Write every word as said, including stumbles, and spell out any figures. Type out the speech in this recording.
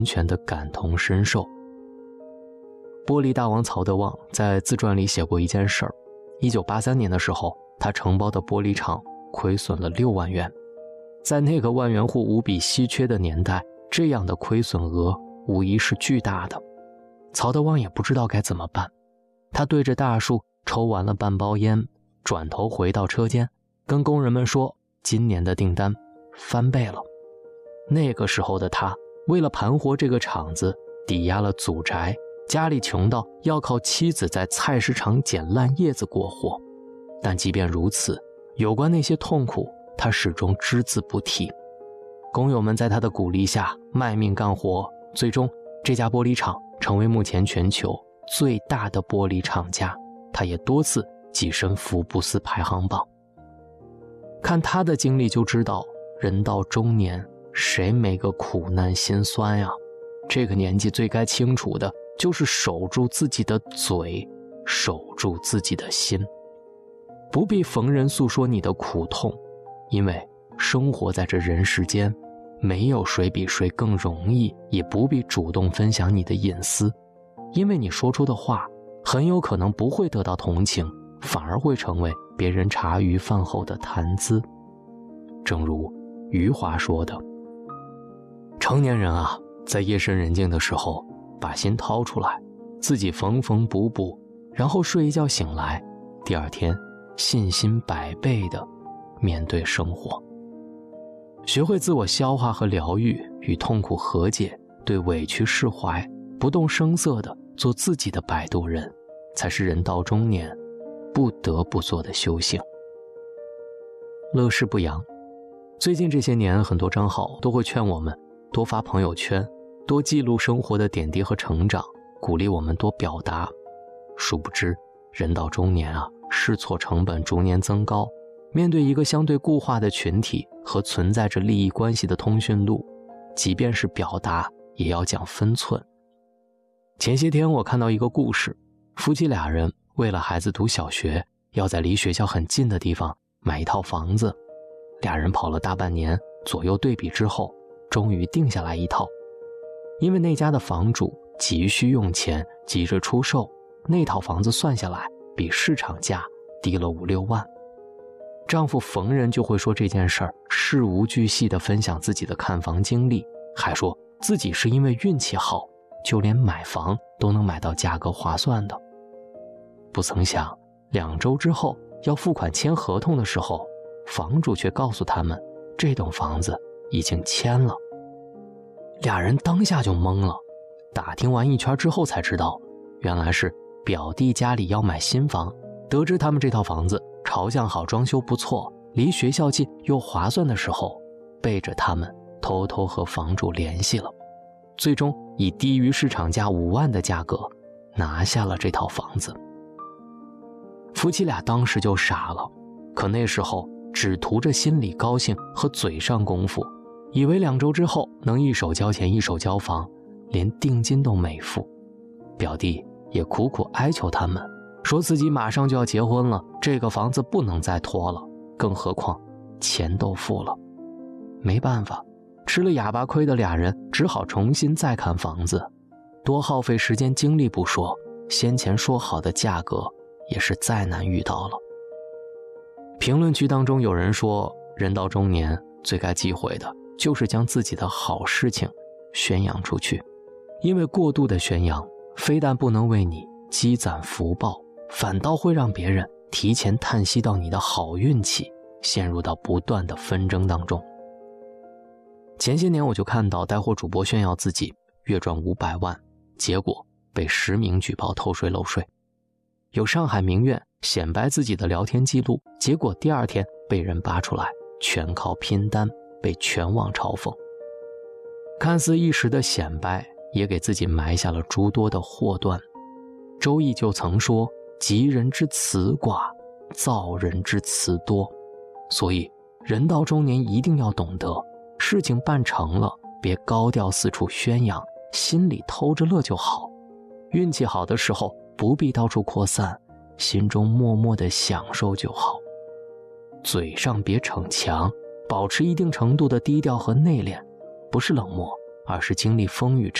全的感同身受。玻璃大王曹德旺在自传里写过一件事儿，一九八三年的时候，他承包的玻璃厂亏损了六万元。在那个万元户无比稀缺的年代，这样的亏损额无疑是巨大的。曹德旺也不知道该怎么办，他对着大树抽完了半包烟，转头回到车间，跟工人们说今年的订单翻倍了。那个时候的他为了盘活这个厂子，抵押了祖宅，家里穷到要靠妻子在菜市场捡烂叶子过活。但即便如此，有关那些痛苦他始终只字不提。工友们在他的鼓励下卖命干活，最终这家玻璃厂成为目前全球最大的玻璃厂家，他也多次跻身福布斯排行榜。看他的经历就知道，人到中年谁没个苦难心酸呀？这个年纪最该清楚的就是守住自己的嘴，守住自己的心。不必逢人诉说你的苦痛，因为生活在这人世间，没有谁比谁更容易，也不必主动分享你的隐私，因为你说出的话很有可能不会得到同情，反而会成为别人茶余饭后的谈资。正如余华说的，成年人啊，在夜深人静的时候把心掏出来，自己缝缝补补，然后睡一觉醒来，第二天信心百倍地面对生活。学会自我消化和疗愈，与痛苦和解，对委屈释怀，不动声色地做自己的摆渡人，才是人到中年不得不做的修行。乐事不扬，最近这些年很多账号都会劝我们多发朋友圈，多记录生活的点滴和成长，鼓励我们多表达。殊不知人到中年啊，试错成本逐年增高，面对一个相对固化的群体和存在着利益关系的通讯录，即便是表达也要讲分寸。前些天我看到一个故事，夫妻俩人为了孩子读小学，要在离学校很近的地方买一套房子，俩人跑了大半年，左右对比之后，终于定下来一套。因为那家的房主急需用钱，急着出售，那套房子算下来比市场价低了五六万。丈夫逢人就会说这件事儿，事无巨细地分享自己的看房经历，还说自己是因为运气好，就连买房都能买到价格划算的。不曾想两周之后要付款签合同的时候，房主却告诉他们这栋房子已经签了。俩人当下就懵了，打听完一圈之后才知道，原来是表弟家里要买新房，得知他们这套房子朝向好，装修不错，离学校近又划算的时候，背着他们偷偷和房主联系了，最终以低于市场价五万的价格拿下了这套房子。夫妻俩当时就傻了，可那时候只图着心里高兴和嘴上功夫，以为两周之后能一手交钱一手交房，连定金都没付。表弟也苦苦哀求他们，说自己马上就要结婚了，这个房子不能再拖了，更何况钱都付了。没办法，吃了哑巴亏的俩人只好重新再看房子，多耗费时间精力不说，先前说好的价格也是再难遇到了。评论区当中有人说，人到中年最该忌讳的就是将自己的好事情宣扬出去，因为过度的宣扬非但不能为你积攒福报，反倒会让别人提前叹息到你的好运气，陷入到不断的纷争当中。前些年我就看到带货主播炫耀自己月赚五百万，结果被实名举报偷税漏税。有上海名媛显摆自己的聊天记录，结果第二天被人扒出来，全靠拼单，被全网嘲讽。看似一时的显摆，也给自己埋下了诸多的祸端。周易就曾说，吉人之辞寡，造人之辞多。所以人到中年一定要懂得，事情办成了别高调四处宣扬，心里偷着乐就好。运气好的时候不必到处扩散，心中默默的享受就好。嘴上别逞强，保持一定程度的低调和内敛，不是冷漠， 而是经历风雨